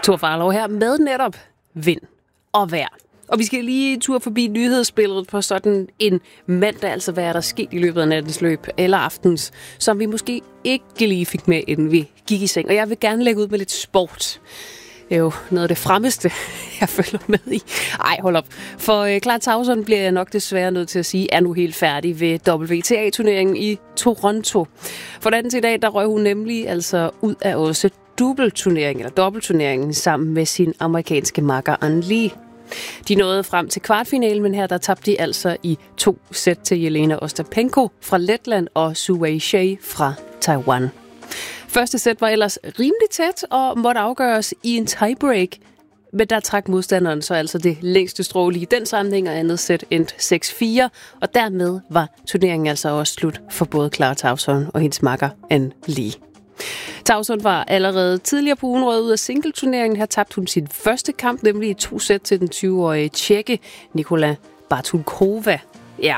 Thor Farlov her med netop vind og vejr. Og vi skal lige tur forbi nyhedsbilledet på sådan en mandag, altså hvad er der sket i løbet af nattens løb eller aftens, som vi måske ikke lige fik med, inden vi gik i seng. Og jeg vil gerne lægge ud med lidt sport. Det er jo noget af det fremmeste, jeg følger med i. Ej, hold op. For Clara Tauson bliver jeg nok desværre nødt til at sige, er nu helt færdig ved WTA-turneringen i Toronto. For den til i dag, der røg hun nemlig altså ud af også dobbeltturneringen sammen med sin amerikanske makker An Lee. De nåede frem til kvartfinalen, men her der tabte de altså i 2 sæt til Jelena Ostapenko fra Letland og Su Wei fra Taiwan. Første sæt var ellers rimelig tæt og måtte afgøres i en tiebreak, men der trak modstanderen så altså det længste strå i den sammenhæng, og andet sæt endte 6-4, og dermed var turneringen altså også slut for både Clara Tauson og hendes makker An Lee. Tauson var allerede tidligere på ugen røget ud af singleturneringen. Her tabte hun sin første kamp, nemlig i 2 sæt til den 20-årige tjekke Nikola Bartunkova. Ja,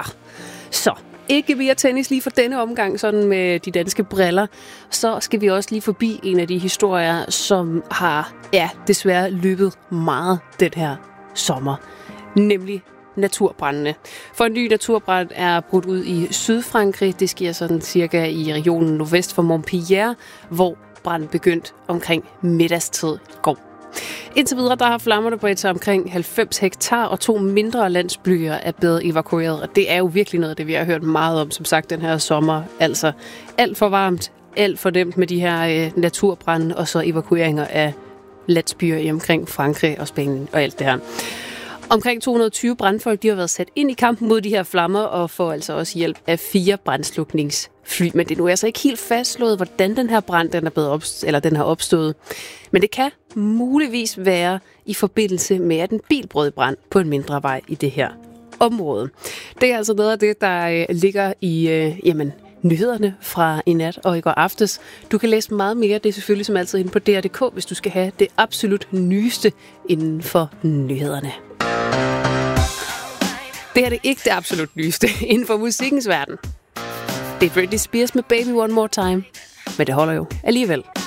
så ikke mere tennis lige for denne omgang, sådan med de danske briller. Så skal vi også lige forbi en af de historier, som har desværre løbet meget den her sommer. Nemlig naturbrændene. For en ny naturbrand er brudt ud i Sydfrankrig. Det sker sådan cirka i regionen nordvest for Montpellier, hvor branden begyndte omkring middagstid i går. Indtil videre, der har flammerne bredt sig omkring 90 hektar, og 2 mindre landsbyer er blevet evakueret. Og det er jo virkelig noget af det, vi har hørt meget om, som sagt, den her sommer. Altså alt for varmt, alt for nemt med de her naturbrande, og så evakueringer af landsbyer i omkring Frankrig og Spanien og alt det her. Omkring 220 brandfolk, de har været sat ind i kampen mod de her flammer, og får altså også hjælp af 4 brandslukningsfly. Men det er nu altså ikke helt fastslået, hvordan den her brand den har opstået. Men det kan muligvis være i forbindelse med, at en bil brød i brand på en mindre vej i det her område. Det er altså noget af det, der ligger i nyhederne fra i nat og i går aftes. Du kan læse meget mere, det er selvfølgelig som altid inde på DR.dk, hvis du skal have det absolut nyeste inden for nyhederne. Det her er ikke det absolut nyeste inden for musikkens verden. Det er Britney Spears med Baby One More Time, men det holder jo alligevel.